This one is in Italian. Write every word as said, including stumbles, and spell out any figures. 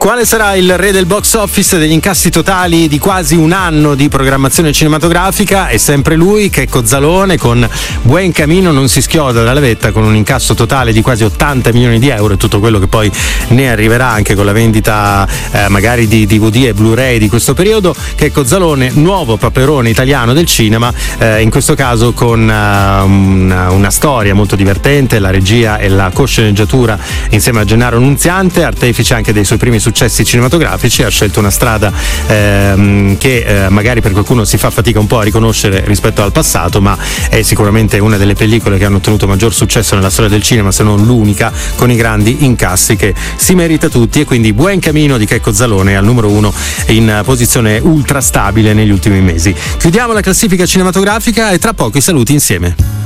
Quale sarà il re del box office degli incassi totali di quasi un anno di programmazione cinematografica? È sempre lui, Checco Zalone, con Buen Camino non si schioda dalla vetta, con un incasso totale di quasi ottanta milioni di euro e tutto quello che poi ne arriverà anche con la vendita eh, magari di D V D e Blu-ray di questo periodo. Checco Zalone, nuovo paperone italiano del cinema, eh, in questo caso con uh, una, una storia molto divertente, la regia e la cosceneggiatura insieme a Gennaro Nunziante, artefice anche dei suoi primi successi cinematografici. Ha scelto una strada ehm, che eh, magari per qualcuno si fa fatica un po' a riconoscere rispetto al passato, ma è sicuramente una delle pellicole che hanno ottenuto maggior successo nella storia del cinema, se non l'unica, con i grandi incassi che si merita tutti. E quindi Buen Camino di Checco Zalone al numero uno in posizione ultra stabile negli ultimi mesi. Chiudiamo la classifica cinematografica e tra poco i saluti insieme.